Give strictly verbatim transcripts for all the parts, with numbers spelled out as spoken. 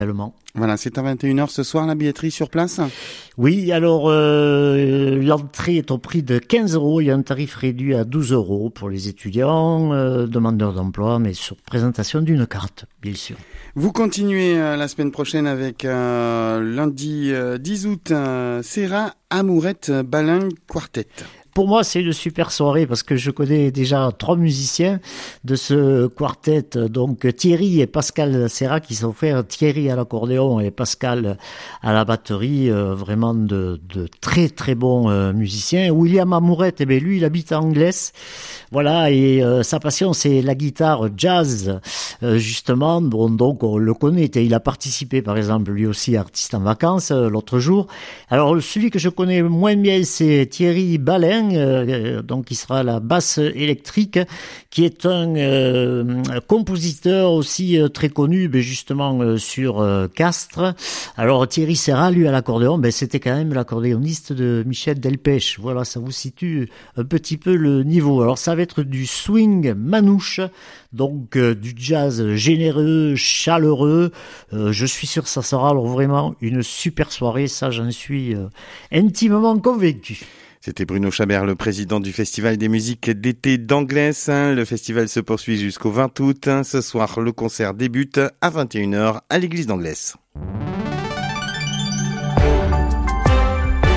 Voilà, c'est à vingt et une heures ce soir, la billetterie sur place? Oui, alors euh, l'entrée est au prix de quinze euros. Il y a un tarif réduit à douze euros pour les étudiants, euh, demandeurs d'emploi, mais sur présentation d'une carte, bien sûr. Vous continuez euh, la semaine prochaine avec euh, lundi euh, dix août, euh, Serra Amourette Balin Quartet. Pour moi, c'est une super soirée parce que je connais déjà trois musiciens de ce quartet, donc Thierry et Pascal Serra qui sont frères, Thierry à l'accordéon et Pascal à la batterie, euh, vraiment de, de très très bons euh, musiciens. William Amourette, eh bien, lui, il habite à Anglès, voilà, et euh, sa passion c'est la guitare jazz, euh, justement. Bon, donc on le connaît, il a participé par exemple lui aussi à Artiste en vacances euh, l'autre jour. Alors celui que je connais moins bien, c'est Thierry Balin. Euh, donc qui sera la basse électrique, qui est un euh, compositeur aussi euh, très connu, ben justement euh, sur euh, Castres. Alors Thierry Serra, lui à l'accordéon, ben c'était quand même l'accordéoniste de Michel Delpech. Voilà, ça vous situe un petit peu le niveau. Alors ça va être du swing manouche, donc euh, du jazz généreux, chaleureux. Euh, je suis sûr que ça sera alors vraiment une super soirée, ça j'en suis euh, intimement convaincu. C'était Bruno Chabert, le président du Festival des musiques d'été d'Anglès. Le festival se poursuit jusqu'au vingt août. Ce soir, le concert débute à vingt et une heures à l'église d'Anglès.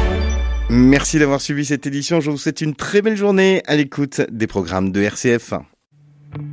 Merci d'avoir suivi cette édition. Je vous souhaite une très belle journée à l'écoute des programmes de R C F.